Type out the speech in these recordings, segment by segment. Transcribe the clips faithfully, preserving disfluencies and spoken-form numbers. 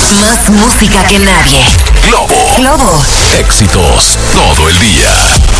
Más música que nadie. Globo. Globo. Éxitos todo el día.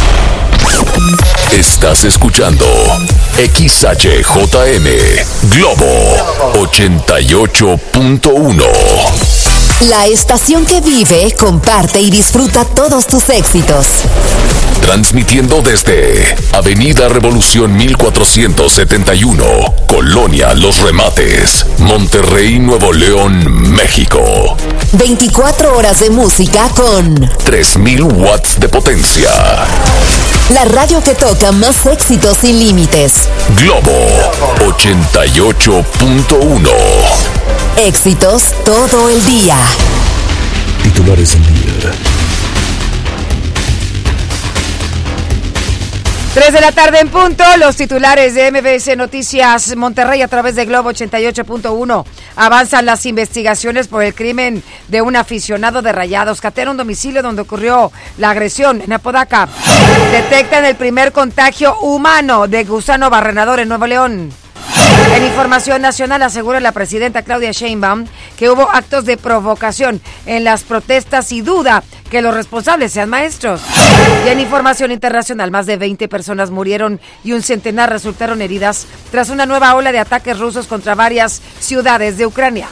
Estás escuchando X H J M Globo ochenta y ocho punto uno. La estación que vive, comparte y disfruta todos tus éxitos. Transmitiendo desde Avenida Revolución mil cuatrocientos setenta y uno, Colonia Los Remates, Monterrey, Nuevo León, México. veinticuatro horas de música con tres mil watts de potencia. La radio que toca más éxitos sin límites. Globo ochenta y ocho punto uno. Éxitos todo el día. Titulares del día. tres de la tarde en punto, los titulares de M B S Noticias Monterrey a través de Globo ochenta y ocho punto uno. Avanzan las investigaciones por el crimen de un aficionado de Rayados. Catea un domicilio donde ocurrió la agresión en Apodaca. Detectan el primer contagio humano de gusano barrenador en Nuevo León. En información nacional asegura la presidenta Claudia Sheinbaum que hubo actos de provocación en las protestas y duda que los responsables sean maestros. Y en información internacional, más de veinte personas murieron y un centenar resultaron heridas tras una nueva ola de ataques rusos contra varias ciudades de Ucrania.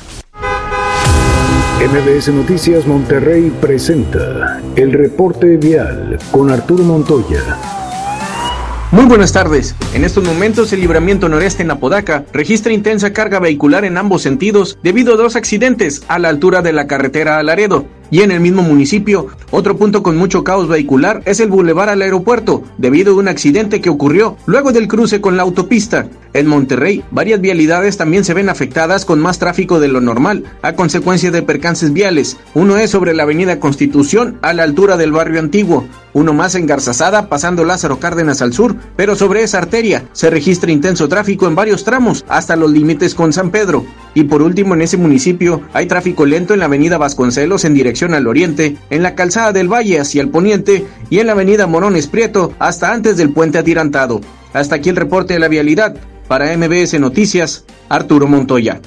M B S Noticias Monterrey presenta el reporte vial con Arturo Montoya. Muy buenas tardes. En estos momentos el libramiento noreste en Apodaca registra intensa carga vehicular en ambos sentidos debido a dos accidentes a la altura de la carretera a Laredo. Y en el mismo municipio, otro punto con mucho caos vehicular es el bulevar al aeropuerto, debido a un accidente que ocurrió luego del cruce con la autopista. En Monterrey, varias vialidades también se ven afectadas con más tráfico de lo normal, a consecuencia de percances viales. Uno es sobre la avenida Constitución, a la altura del barrio Antiguo. Uno más en Garzazada, pasando Lázaro Cárdenas al sur, pero sobre esa arteria se registra intenso tráfico en varios tramos, hasta los límites con San Pedro. Y por último, en ese municipio, hay tráfico lento en la avenida Vasconcelos en dirección al oriente, en la calzada del Valle hacia el poniente y en la avenida Morones Prieto hasta antes del puente atirantado. Hasta aquí el reporte de la vialidad. Para M B S Noticias, Arturo Montoya.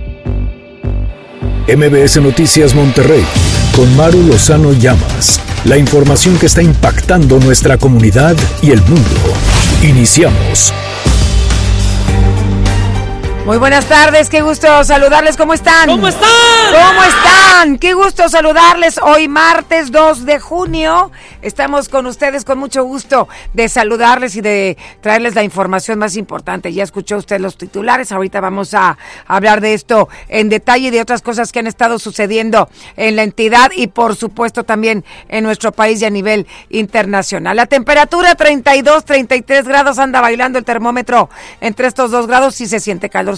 M B S Noticias Monterrey, con Maru Lozano Llamas. La información que está impactando nuestra comunidad y el mundo. Iniciamos. Muy buenas tardes, qué gusto saludarles, ¿cómo están? ¿Cómo están? ¿Cómo están? Qué gusto saludarles hoy martes dos de junio. Estamos con ustedes con mucho gusto de saludarles y de traerles la información más importante. Ya escuchó usted los titulares, ahorita vamos a hablar de esto en detalle y de otras cosas que han estado sucediendo en la entidad y por supuesto también en nuestro país y a nivel internacional. La temperatura treinta y dos, treinta y tres grados, anda bailando el termómetro entre estos dos grados, sí se siente calor.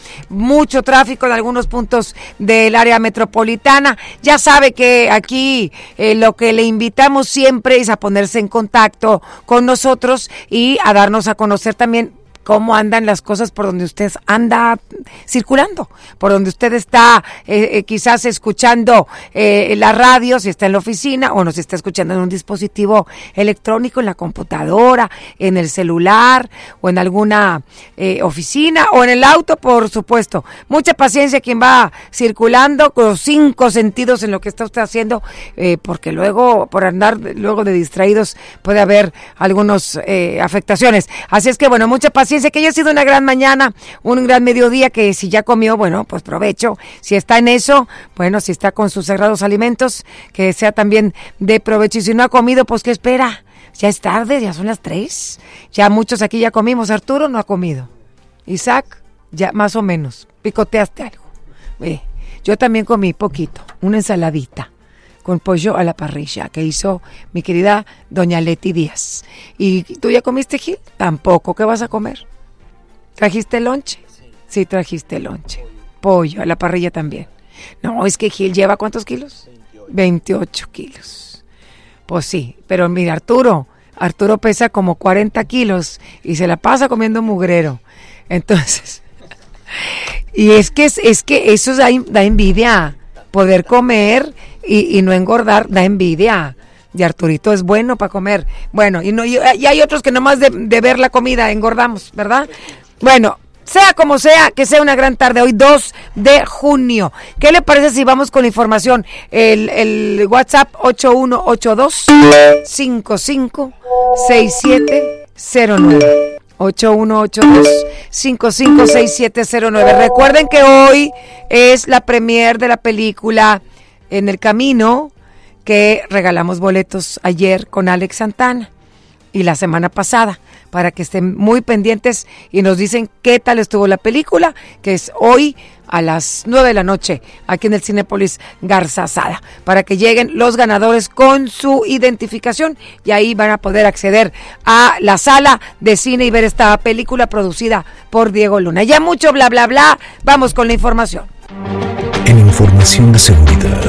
Mucho tráfico en algunos puntos del área metropolitana. Ya sabe que aquí eh, lo que le invitamos siempre es a ponerse en contacto con nosotros y a darnos a conocer también cómo andan las cosas por donde usted anda circulando, por donde usted está eh, eh, quizás escuchando eh, la radio, si está en la oficina o nos está escuchando en un dispositivo electrónico, en la computadora, en el celular o en alguna eh, oficina o en el auto, por supuesto. Mucha paciencia quien va circulando con los cinco sentidos en lo que está usted haciendo, eh, porque luego, por andar luego de distraídos, puede haber algunas eh, afectaciones. Así es que, bueno, mucha paciencia. Que haya sido una gran mañana, un gran mediodía, que si ya comió, bueno, pues provecho. Si está en eso, bueno, si está con sus sagrados alimentos, que sea también de provecho. Y si no ha comido, pues ¿qué espera? Ya es tarde, ya son las tres. Ya muchos aquí ya comimos. Arturo no ha comido. Isaac, ya más o menos. Picoteaste algo. Eh, yo también comí poquito, una ensaladita con pollo a la parrilla que hizo mi querida doña Leti Díaz. ¿Y tú ya comiste, Gil? Tampoco. ¿Qué vas a comer? ¿Trajiste lonche? Sí, sí trajiste lonche. Pollo a la parrilla también. No, es que Gil lleva ¿cuántos kilos? veintiocho kilos. Pues sí, pero mira, Arturo, Arturo pesa como cuarenta kilos y se la pasa comiendo mugrero. Entonces, y es que, es que eso da, da envidia, poder comer y, y no engordar, da envidia. Y Arturito es bueno para comer. Bueno, y no y, y hay otros que nomás de, de ver la comida engordamos, ¿verdad? Bueno, Sea como sea, que sea una gran tarde hoy, dos de junio. ¿Qué le parece si vamos con la información? El, el WhatsApp ocho uno ocho dos, cinco cinco seis siete cero nueve. ocho uno ocho dos, cinco cinco seis siete cero nueve. Recuerden que hoy es la premier de la película En el Camino, que regalamos boletos ayer con Alex Santana y la semana pasada, para que estén muy pendientes y nos dicen qué tal estuvo la película, que es hoy a las nueve de la noche, aquí en el Cinépolis Garzazada, para que lleguen los ganadores con su identificación y ahí van a poder acceder a la sala de cine y ver esta película producida por Diego Luna. Ya mucho bla bla bla, vamos con la información. En información de seguridad.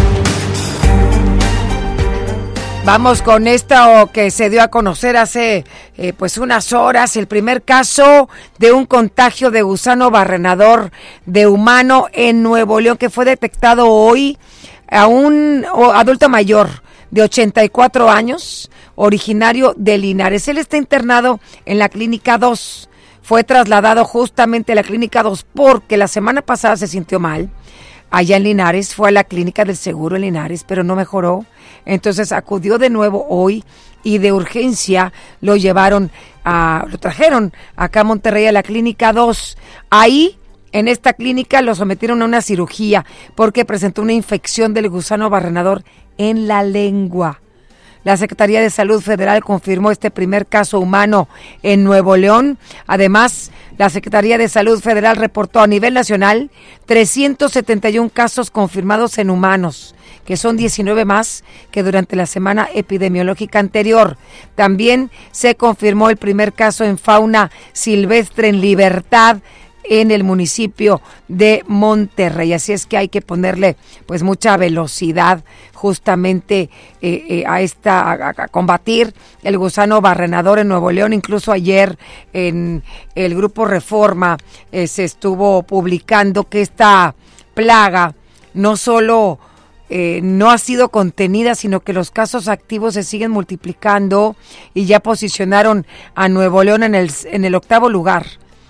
Vamos con esto que se dio a conocer hace eh, pues unas horas, el primer caso de un contagio de gusano barrenador de humano en Nuevo León, que fue detectado hoy a un adulto mayor de ochenta y cuatro años, originario de Linares. Él está internado en la Clínica dos. Fue trasladado justamente a la Clínica dos porque la semana pasada se sintió mal. Allá en Linares, fue a la clínica del Seguro en Linares, pero no mejoró. Entonces acudió de nuevo hoy y de urgencia lo llevaron, a, lo trajeron acá a Monterrey a la Clínica dos. Ahí, en esta clínica, lo sometieron a una cirugía porque presentó una infección del gusano barrenador en la lengua. La Secretaría de Salud Federal confirmó este primer caso humano en Nuevo León. Además, la Secretaría de Salud Federal reportó a nivel nacional trescientos setenta y uno casos confirmados en humanos, que son diecinueve más que durante la semana epidemiológica anterior. También se confirmó el primer caso en fauna silvestre en Libertad, en el municipio de Monterrey. Así es que hay que ponerle pues mucha velocidad justamente eh, eh, a esta a, a combatir el gusano barrenador en Nuevo León. Incluso ayer en el Grupo Reforma eh, se estuvo publicando que esta plaga no solo eh, no ha sido contenida, sino que los casos activos se siguen multiplicando y ya posicionaron a Nuevo León en el, en el octavo lugar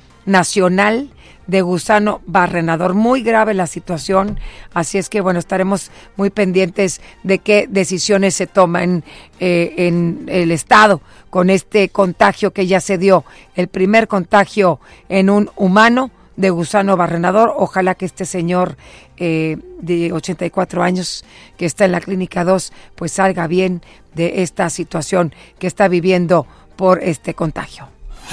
nacional de gusano barrenador. Muy grave la situación, así es que bueno, estaremos muy pendientes de qué decisiones se toman eh, en el estado con este contagio que ya se dio, el primer contagio en un humano de gusano barrenador. Ojalá que este señor eh, de ochenta y cuatro años que está en la Clínica dos pues salga bien de esta situación que está viviendo por este contagio.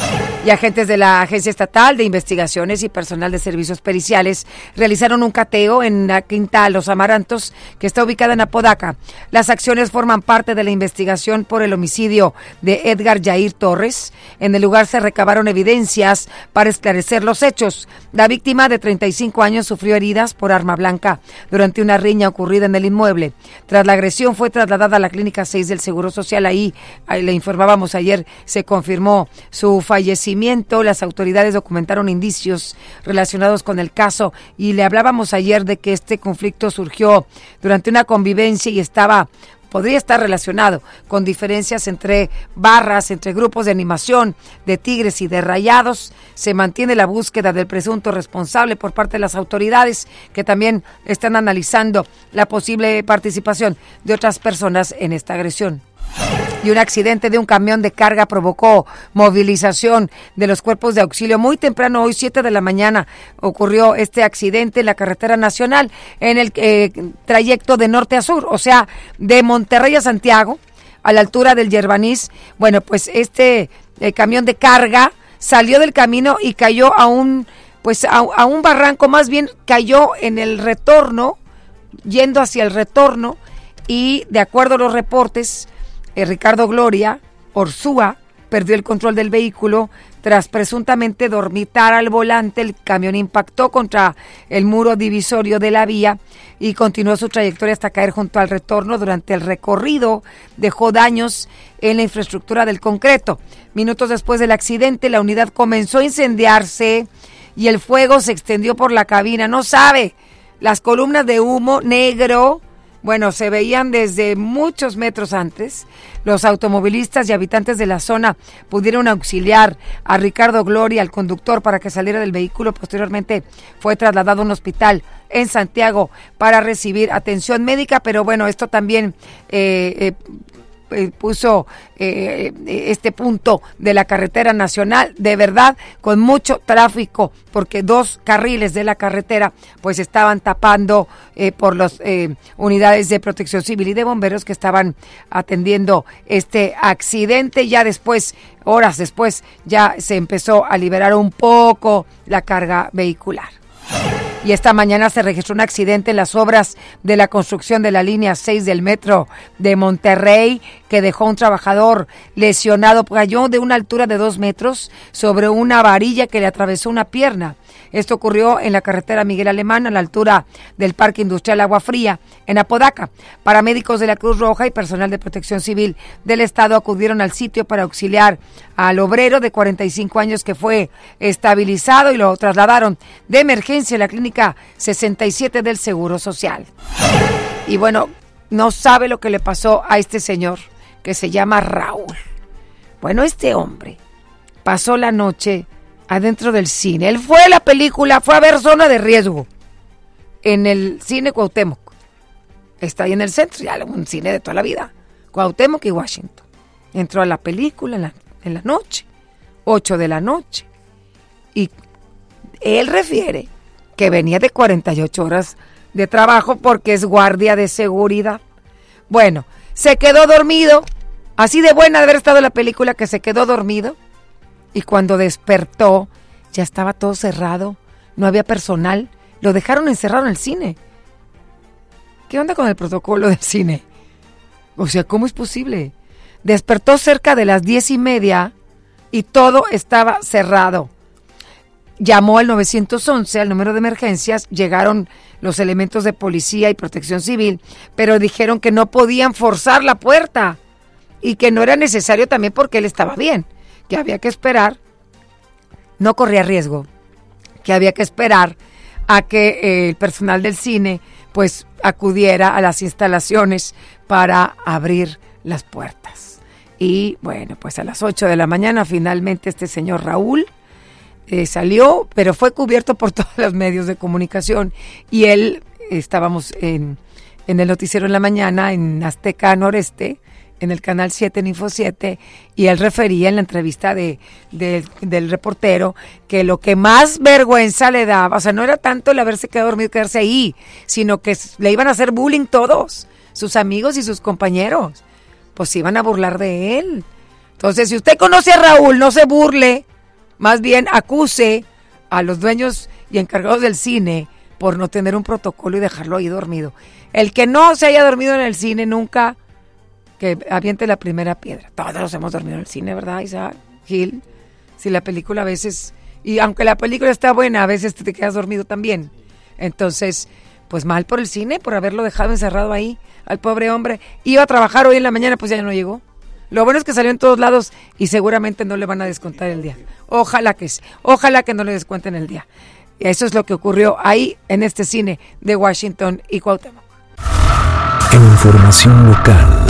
Y agentes de la Agencia Estatal de Investigaciones y personal de servicios periciales realizaron un cateo en la Quinta Los Amarantos, que está ubicada en Apodaca. Las acciones forman parte de la investigación por el homicidio de Edgar Yair Torres. En el lugar se recabaron evidencias para esclarecer los hechos. La víctima, de treinta y cinco años, sufrió heridas por arma blanca durante una riña ocurrida en el inmueble. Tras la agresión, fue trasladada a la Clínica seis del Seguro Social. Ahí, ahí le informábamos ayer, se confirmó su fallecimiento. Las autoridades documentaron indicios relacionados con el caso y le hablábamos ayer de que este conflicto surgió durante una convivencia y estaba, podría estar relacionado con diferencias entre barras, entre grupos de animación de Tigres y de Rayados. Se mantiene la búsqueda del presunto responsable por parte de las autoridades, que también están analizando la posible participación de otras personas en esta agresión. Y un accidente de un camión de carga provocó movilización de los cuerpos de auxilio. Muy temprano, hoy siete de la mañana, ocurrió este accidente en la carretera nacional, en el eh, trayecto de norte a sur, o sea, de Monterrey a Santiago, a la altura del Yerbanís. Bueno, pues este eh, camión de carga salió del camino y cayó a un, pues a, a un barranco, más bien cayó en el retorno, yendo hacia el retorno, y de acuerdo a los reportes, Eh, Ricardo Gloria Orzúa perdió el control del vehículo tras presuntamente dormitar al volante. El camión impactó contra el muro divisorio de la vía y continuó su trayectoria hasta caer junto al retorno. Durante el recorrido dejó daños en la infraestructura del concreto. Minutos después del accidente, la unidad comenzó a incendiarse y el fuego se extendió por la cabina. No sabe, las columnas de humo negro Bueno, se veían desde muchos metros antes. Los automovilistas y habitantes de la zona pudieron auxiliar a Ricardo Gloria, al conductor, para que saliera del vehículo. Posteriormente fue trasladado a un hospital en Santiago para recibir atención médica, pero bueno, esto también eh, eh, eh, puso eh, este punto de la carretera nacional, de verdad, con mucho tráfico, porque dos carriles de la carretera pues estaban tapando eh, por las eh, unidades de protección civil y de bomberos que estaban atendiendo este accidente. Ya después, horas después, ya se empezó a liberar un poco la carga vehicular. Y esta mañana se registró un accidente en las obras de la construcción de la línea seis del metro de Monterrey, que dejó a un trabajador lesionado. Cayó de una altura de dos metros sobre una varilla que le atravesó una pierna. Esto ocurrió en la carretera Miguel Alemán, a la altura del Parque Industrial Agua Fría, en Apodaca. Paramédicos de la Cruz Roja y personal de Protección Civil del Estado acudieron al sitio para auxiliar al obrero de cuarenta y cinco años, que fue estabilizado, y lo trasladaron de emergencia a la clínica sesenta y siete del Seguro Social. Y bueno, no sabe lo que le pasó a este señor, que se llama Raúl. Bueno, este hombre pasó la noche adentro del cine. Él fue a la película, fue a ver Zona de Riesgo en el cine Cuauhtémoc. Está ahí en el centro, ya un cine de toda la vida, Cuauhtémoc y Washington. Entró a la película en la, en la noche, ocho de la noche, y él refiere que venía de cuarenta y ocho horas de trabajo porque es guardia de seguridad. Bueno, se quedó dormido, así de buena de haber estado en la película, que se quedó dormido. Y cuando despertó, ya estaba todo cerrado, no había personal, lo dejaron encerrado en el cine. ¿Qué onda con el protocolo del cine? O sea, ¿cómo es posible? Despertó cerca de las diez y media y todo estaba cerrado. Llamó al nueve once, al número de emergencias, llegaron los elementos de policía y protección civil, pero dijeron que no podían forzar la puerta y que no era necesario también porque él estaba bien, que había que esperar, no corría riesgo, que había que esperar a que eh, el personal del cine pues acudiera a las instalaciones para abrir las puertas. Y bueno, pues a las ocho de la mañana finalmente este señor Raúl eh, salió, pero fue cubierto por todos los medios de comunicación, y él, estábamos en, en el noticiero en la mañana en Azteca Noreste, en el canal siete, en Info siete, y él refería en la entrevista de, de, del reportero que lo que más vergüenza le daba, o sea, no era tanto el haberse quedado dormido, quedarse ahí, sino que le iban a hacer bullying todos, sus amigos y sus compañeros, pues se iban a burlar de él. Entonces, si usted conoce a Raúl, no se burle, más bien acuse a los dueños y encargados del cine por no tener un protocolo y dejarlo ahí dormido. El que no se haya dormido en el cine nunca, que aviente la primera piedra. Todos nos hemos dormido en el cine, ¿verdad, Isaac Gil? Si la película a veces, y aunque la película está buena, a veces te quedas dormido también. Entonces, pues mal por el cine, por haberlo dejado encerrado ahí, al pobre hombre. Iba a trabajar hoy en la mañana, pues ya no llegó. Lo bueno es que salió en todos lados y seguramente no le van a descontar el día. Ojalá que sí, ojalá que no le descuenten el día. Eso es lo que ocurrió ahí en este cine de Washington y Cuauhtémoc. En información local.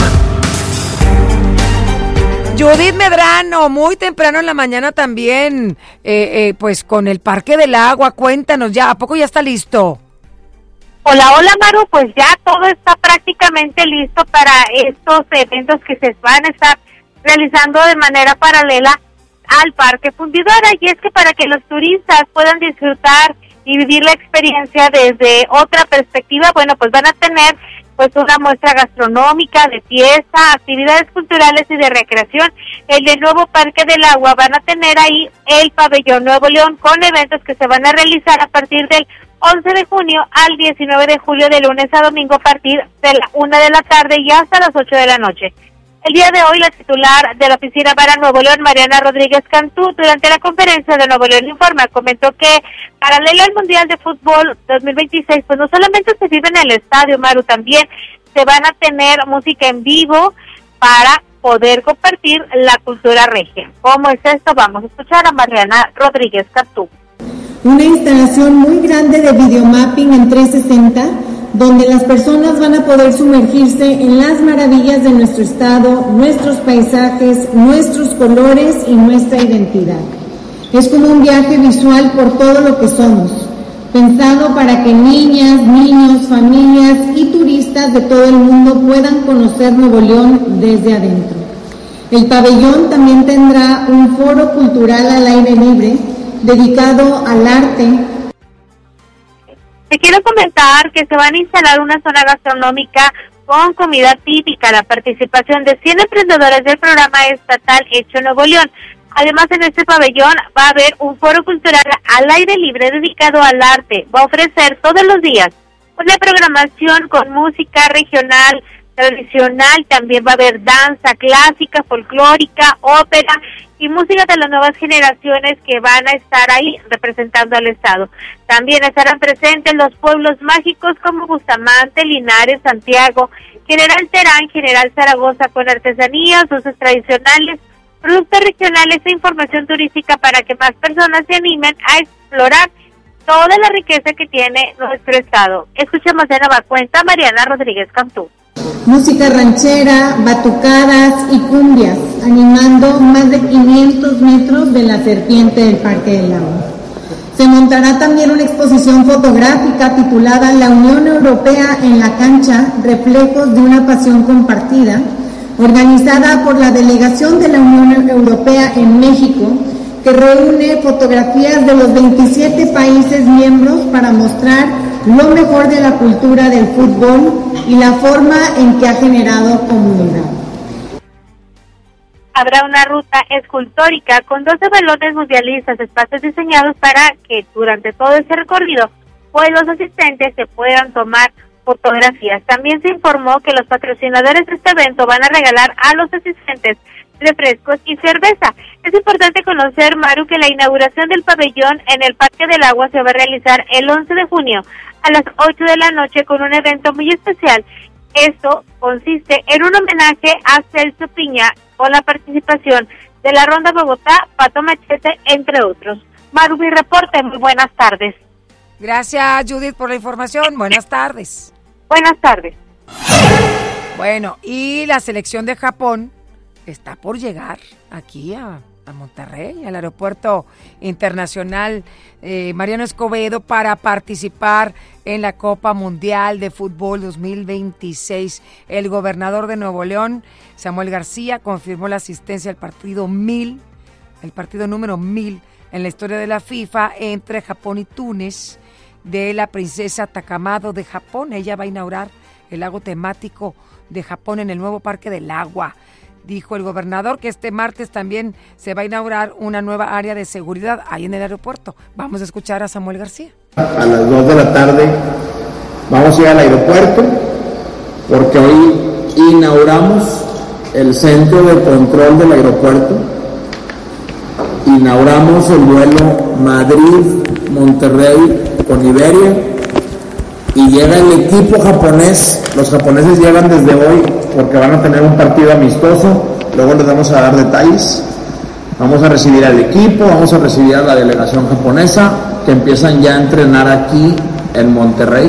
Judith Medrano, muy temprano en la mañana también, eh, eh, pues con el Parque del Agua, cuéntanos ya, ¿a poco ya está listo? Hola, hola Maru, pues ya todo está prácticamente listo para estos eventos que se van a estar realizando de manera paralela al Parque Fundidora, y es que para que los turistas puedan disfrutar y vivir la experiencia desde otra perspectiva, bueno, pues van a tener pues una muestra gastronómica, de fiesta, actividades culturales y de recreación. El de nuevo Parque del Agua van a tener ahí el Pabellón Nuevo León con eventos que se van a realizar a partir del once de junio al diecinueve de julio, de lunes a domingo, a partir de la una de la tarde y hasta las ocho de la noche. El día de hoy, la titular de la Oficina para Nuevo León, Mariana Rodríguez Cantú, durante la conferencia de Nuevo León Informa, comentó que paralelo al Mundial de Fútbol dos mil veintiséis, pues no solamente se vive en el estadio, Maru, también se van a tener música en vivo para poder compartir la cultura regia. ¿Cómo es esto? Vamos a escuchar a Mariana Rodríguez Cantú. Una instalación muy grande de videomapping en trescientos sesenta, donde las personas van a poder sumergirse en las maravillas de nuestro estado, nuestros paisajes, nuestros colores y nuestra identidad. Es como un viaje visual por todo lo que somos, pensado para que niñas, niños, familias y turistas de todo el mundo puedan conocer Nuevo León desde adentro. El pabellón también tendrá un foro cultural al aire libre dedicado al arte. Te quiero comentar que se van a instalar una zona gastronómica con comida típica, la participación de cien emprendedores del programa estatal Hecho Nuevo León. Además, en este pabellón va a haber un foro cultural al aire libre dedicado al arte. Va a ofrecer todos los días una programación con música regional, tradicional, también va a haber danza clásica, folclórica, ópera y música de las nuevas generaciones que van a estar ahí representando al estado. También estarán presentes los pueblos mágicos como Bustamante, Linares, Santiago, General Terán, General Zaragoza, con artesanías, usos tradicionales, productos regionales e información turística para que más personas se animen a explorar toda la riqueza que tiene nuestro estado. Escuchemos de nueva cuenta a Mariana Rodríguez Cantú. Música ranchera, batucadas y cumbias, animando más de quinientos metros de la serpiente del Parque del Lago. Se montará también una exposición fotográfica titulada La Unión Europea en la Cancha, reflejos de una pasión compartida, organizada por la Delegación de la Unión Europea en México, que reúne fotografías de los veintisiete países miembros para mostrar lo mejor de la cultura del fútbol y la forma en que ha generado comunidad. Habrá una ruta escultórica con doce balones mundialistas, espacios diseñados para que durante todo ese recorrido, pues los asistentes se puedan tomar fotografías. También se informó que los patrocinadores de este evento van a regalar a los asistentes refrescos y cerveza. Es importante conocer, Maru, que la inauguración del pabellón en el Parque del Agua se va a realizar el once de junio a las ocho de la noche con un evento muy especial. Esto consiste en un homenaje a Celso Piña con la participación de la Ronda Bogotá, Pato Machete, entre otros. Maru, mi reporte, muy buenas tardes. Gracias, Judith, por la información. Buenas tardes. Buenas tardes. Bueno, y la selección de Japón está por llegar aquí a, a Monterrey, al Aeropuerto Internacional eh, Mariano Escobedo, para participar en la Copa Mundial de Fútbol dos mil veintiséis. El gobernador de Nuevo León, Samuel García, confirmó la asistencia al partido mil, el partido número mil en la historia de la FIFA entre Japón y Túnez, de la princesa Takamado de Japón. Ella va a inaugurar el lago temático de Japón en el nuevo Parque del Agua. Dijo el gobernador que este martes también se va a inaugurar una nueva área de seguridad ahí en el aeropuerto. Vamos a escuchar a Samuel García. A las dos de la tarde vamos a ir al aeropuerto porque hoy inauguramos el centro de control del aeropuerto. Inauguramos el vuelo Madrid-Monterrey con Iberia y llega el equipo japonés. Los japoneses llegan desde hoy porque van a tener un partido amistoso, luego les vamos a dar detalles. Vamos a recibir al equipo, vamos a recibir a la delegación japonesa que empiezan ya a entrenar aquí en Monterrey.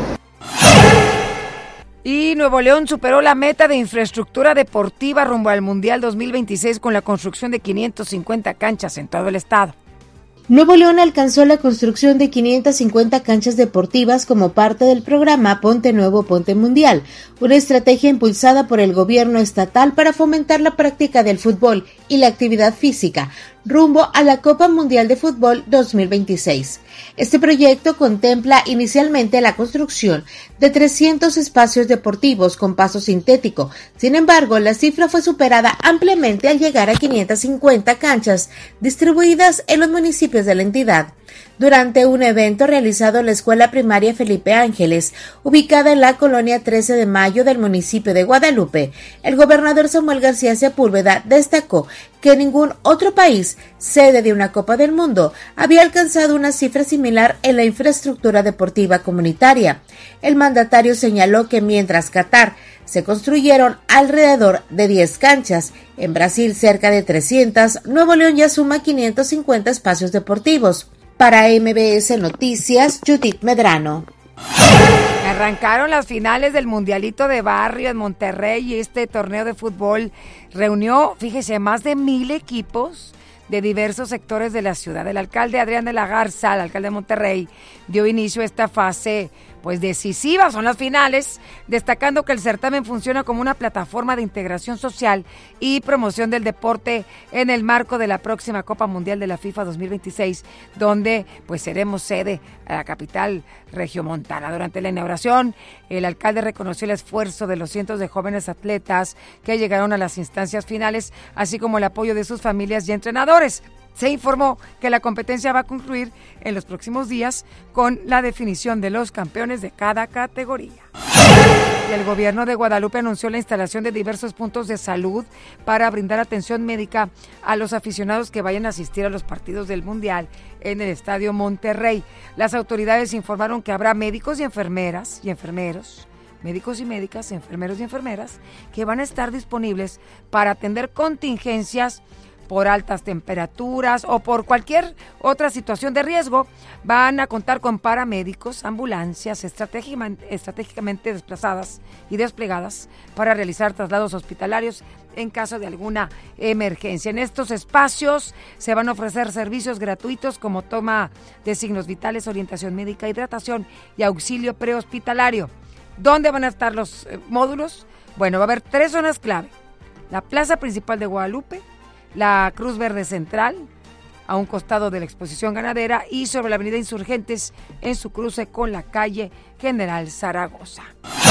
Y Nuevo León superó la meta de infraestructura deportiva rumbo al Mundial dos mil veintiséis con la construcción de quinientas cincuenta canchas en todo el estado. Nuevo León alcanzó la construcción de quinientas cincuenta canchas deportivas como parte del programa Ponte Nuevo, Ponte Mundial, una estrategia impulsada por el gobierno estatal para fomentar la práctica del fútbol y la actividad física rumbo a la Copa Mundial de Fútbol dos mil veintiséis. Este proyecto contempla inicialmente la construcción de trescientos espacios deportivos con pasto sintético. Sin embargo, la cifra fue superada ampliamente al llegar a quinientas cincuenta canchas distribuidas en los municipios de la entidad. Durante un evento realizado en la Escuela Primaria Felipe Ángeles, ubicada en la colonia trece de mayo del municipio de Guadalupe, el gobernador Samuel García Sepúlveda destacó que ningún otro país, sede de una Copa del Mundo, había alcanzado una cifra similar en la infraestructura deportiva comunitaria. El mandatario señaló que mientras Qatar se construyeron alrededor de diez canchas, en Brasil cerca de trescientas, Nuevo León ya suma quinientos cincuenta espacios deportivos. Para M B S Noticias, Judith Medrano. Arrancaron las finales del Mundialito de Barrio en Monterrey y este torneo de fútbol reunió, fíjese, más de mil equipos de diversos sectores de la ciudad. El alcalde Adrián de la Garza, el alcalde de Monterrey, dio inicio a esta fase pues decisiva, son las finales, destacando que el certamen funciona como una plataforma de integración social y promoción del deporte en el marco de la próxima Copa Mundial de la FIFA dos mil veintiséis, donde pues seremos sede a la capital regiomontana. Durante la inauguración, el alcalde reconoció el esfuerzo de los cientos de jóvenes atletas que llegaron a las instancias finales, así como el apoyo de sus familias y entrenadores. Se informó que la competencia va a concluir en los próximos días con la definición de los campeones de cada categoría. Y el gobierno de Guadalupe anunció la instalación de diversos puntos de salud para brindar atención médica a los aficionados que vayan a asistir a los partidos del Mundial en el Estadio Monterrey. Las autoridades informaron que habrá médicos y enfermeras y enfermeros, médicos y médicas, enfermeros y enfermeras, que van a estar disponibles para atender contingencias por altas temperaturas o por cualquier otra situación de riesgo. Van a contar con paramédicos, ambulancias estratégicamente, estratégicamente desplazadas y desplegadas para realizar traslados hospitalarios en caso de alguna emergencia. En estos espacios se van a ofrecer servicios gratuitos como toma de signos vitales, orientación médica, hidratación y auxilio prehospitalario. ¿Dónde van a estar los eh, módulos? Bueno, va a haber tres zonas clave: la plaza principal de Guadalupe, la Cruz Verde Central, a un costado de la exposición ganadera, y sobre la avenida Insurgentes en su cruce con la calle General Zaragoza.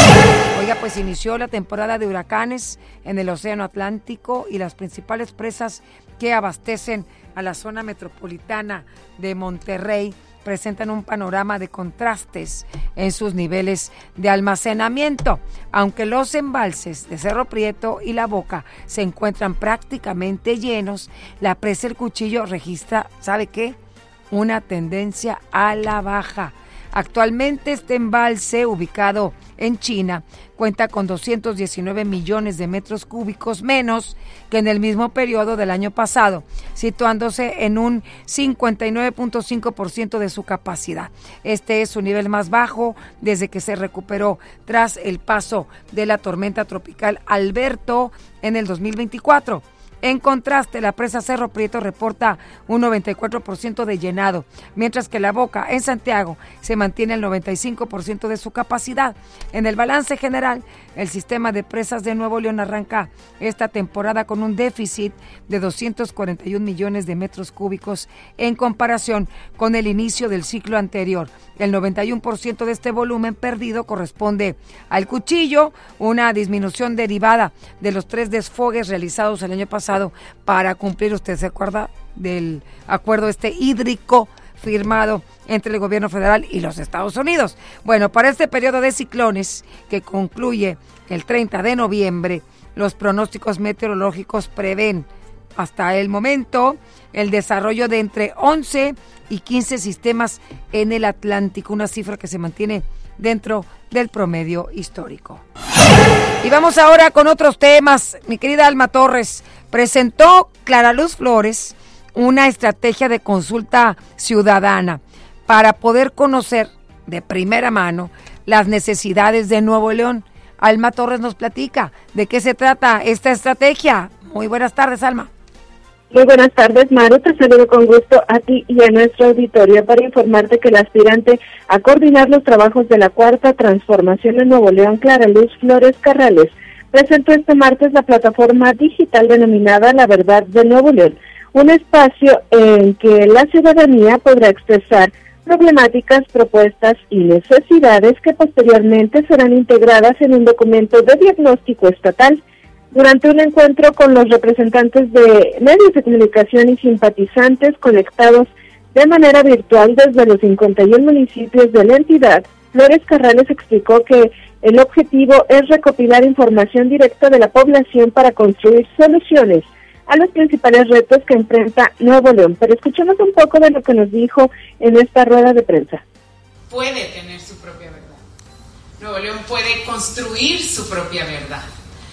Oiga, pues inició la temporada de huracanes en el Océano Atlántico y las principales presas que abastecen a la zona metropolitana de Monterrey presentan un panorama de contrastes en sus niveles de almacenamiento. Aunque los embalses de Cerro Prieto y La Boca se encuentran prácticamente llenos, la presa El Cuchillo registra, ¿sabe qué?, una tendencia a la baja. Actualmente este embalse, ubicado en China, cuenta con doscientos diecinueve millones de metros cúbicos menos que en el mismo periodo del año pasado, situándose en un cincuenta y nueve punto cinco por ciento de su capacidad. Este es su nivel más bajo desde que se recuperó tras el paso de la tormenta tropical Alberto en el dos mil veinticuatro. En contraste, la presa Cerro Prieto reporta un noventa y cuatro por ciento de llenado, mientras que La Boca, en Santiago, se mantiene el noventa y cinco por ciento de su capacidad. En el balance general, el sistema de presas de Nuevo León arranca esta temporada con un déficit de doscientos cuarenta y un millones de metros cúbicos en comparación con el inicio del ciclo anterior. El noventa y uno por ciento de este volumen perdido corresponde al Cuchillo, una disminución derivada de los tres desfogues realizados el año pasado para cumplir, usted se acuerda del acuerdo este hídrico firmado entre el gobierno federal y los Estados Unidos. Bueno, para este periodo de ciclones que concluye el treinta de noviembre, los pronósticos meteorológicos prevén hasta el momento el desarrollo de entre once y quince sistemas en el Atlántico, una cifra que se mantiene dentro del promedio histórico. Y vamos ahora con otros temas. Mi querida Alma Torres, presentó Clara Luz Flores una estrategia de consulta ciudadana para poder conocer de primera mano las necesidades de Nuevo León. Alma Torres nos platica de qué se trata esta estrategia. Muy buenas tardes, Alma. Muy buenas tardes, Maru. Te saludo con gusto a ti y a nuestro auditorio para informarte que el aspirante a coordinar los trabajos de la Cuarta Transformación en Nuevo León, Clara Luz Flores Carrales, presentó este martes la plataforma digital denominada La Verdad de Nuevo León, un espacio en que la ciudadanía podrá expresar problemáticas, propuestas y necesidades que posteriormente serán integradas en un documento de diagnóstico estatal. Durante un encuentro con los representantes de medios de comunicación y simpatizantes conectados de manera virtual desde los cincuenta y uno municipios de la entidad, Flores Carrales explicó que el objetivo es recopilar información directa de la población para construir soluciones a los principales retos que enfrenta Nuevo León. Pero escuchemos un poco de lo que nos dijo en esta rueda de prensa. Puede tener su propia verdad. Nuevo León puede construir su propia verdad.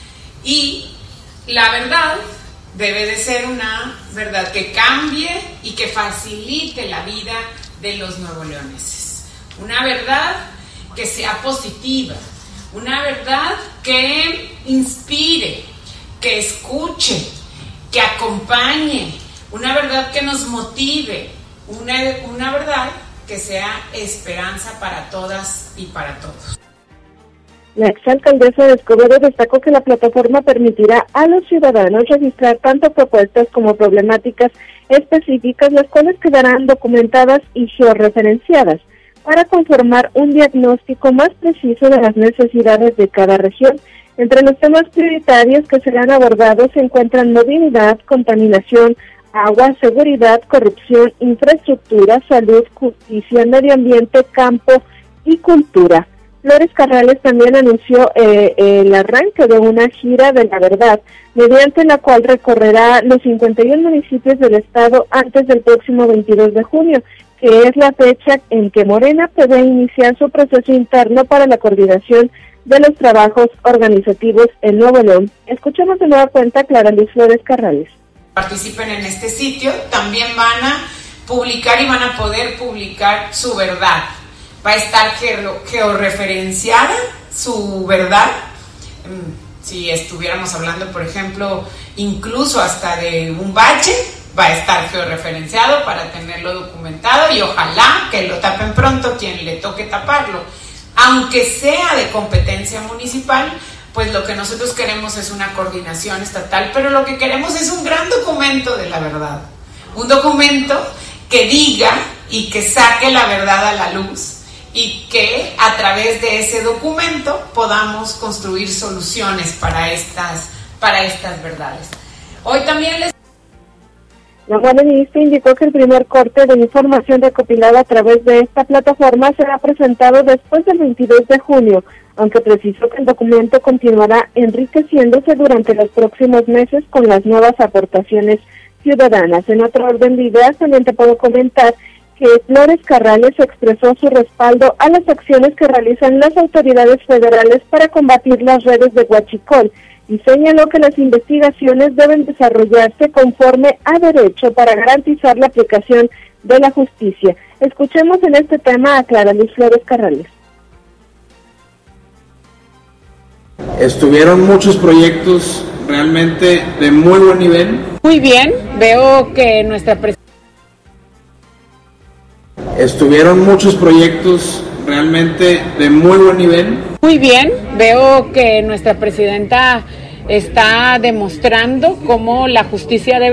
Y la verdad debe de ser una verdad que cambie y que facilite la vida de los nuevoleoneses. Una verdad que sea positiva, una verdad que inspire, que escuche, que acompañe, una verdad que nos motive, una, una verdad que sea esperanza para todas y para todos. La exalcaldesa de Escobedo destacó que la plataforma permitirá a los ciudadanos registrar tanto propuestas como problemáticas específicas, las cuales quedarán documentadas y georreferenciadas para conformar un diagnóstico más preciso de las necesidades de cada región. Entre los temas prioritarios que serán abordados se encuentran movilidad, contaminación, agua, seguridad, corrupción, infraestructura, salud, justicia, medio ambiente, campo y cultura. Flores Carrales también anunció eh, el arranque de una gira de la verdad, mediante la cual recorrerá los cincuenta y uno municipios del estado antes del próximo veintidós de junio, que es la fecha en que Morena puede iniciar su proceso interno para la coordinación de los trabajos organizativos en Nuevo León. Escuchemos de nueva cuenta a Clara Liz Flores Carrales. Participen en este sitio, también van a publicar y van a poder publicar su verdad. Va a estar geo- georreferenciada su verdad. Si estuviéramos hablando, por ejemplo, incluso hasta de un bache, va a estar georreferenciado para tenerlo documentado y ojalá que lo tapen pronto quien le toque taparlo. Aunque sea de competencia municipal, pues lo que nosotros queremos es una coordinación estatal, pero lo que queremos es un gran documento de la verdad. Un documento que diga y que saque la verdad a la luz y que a través de ese documento podamos construir soluciones para estas, para estas verdades. Hoy también les... La buena ministra indicó que el primer corte de información recopilada a través de esta plataforma será presentado después del veintidós de junio, aunque precisó que el documento continuará enriqueciéndose durante los próximos meses con las nuevas aportaciones ciudadanas. En otro orden de ideas, también te puedo comentar que Flores Carrales expresó su respaldo a las acciones que realizan las autoridades federales para combatir las redes de huachicol y señaló que las investigaciones deben desarrollarse conforme a derecho para garantizar la aplicación de la justicia. Escuchemos en este tema a Clara Liz Flores Carrales. Estuvieron muchos proyectos realmente de muy buen nivel. Muy bien, veo que nuestra presidenta... Estuvieron muchos proyectos realmente de muy buen nivel. Muy bien, veo que nuestra presidenta está demostrando cómo la justicia debe